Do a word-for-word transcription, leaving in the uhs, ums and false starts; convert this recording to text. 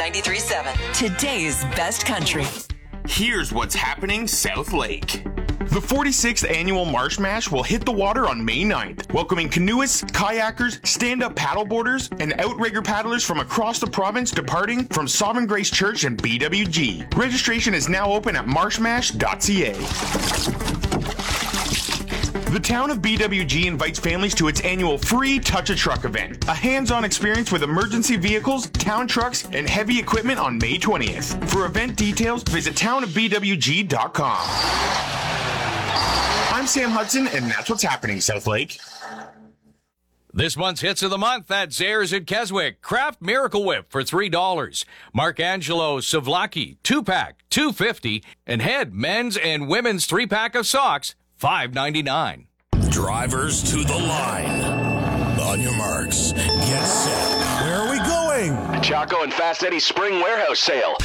ninety-three point seven. Today's best country. Here's what's happening South Lake. The forty-sixth Annual Marsh Mash will hit the water on May ninth, welcoming canoeists, kayakers, stand-up paddleboarders, and outrigger paddlers from across the province departing from Sovereign Grace Church and B W G. Registration is now open at marsh mash dot c a. The town of B W G invites families to its annual free Touch a Truck event, a hands-on experience with emergency vehicles, town trucks, and heavy equipment on May twentieth. For event details, visit town of b w g dot com. I'm Sam Hudson, and that's what's happening, South Lake. This month's hits of the month at Zayres in Keswick. Kraft Miracle Whip for three dollars. Marcangelo Savlaki two-pack, two fifty. And Head men's and women's three-pack of socks, five ninety-nine. Drivers to the line. On your marks, get set. Where are we going? Chaco and Fast Eddie's Spring Warehouse Sale.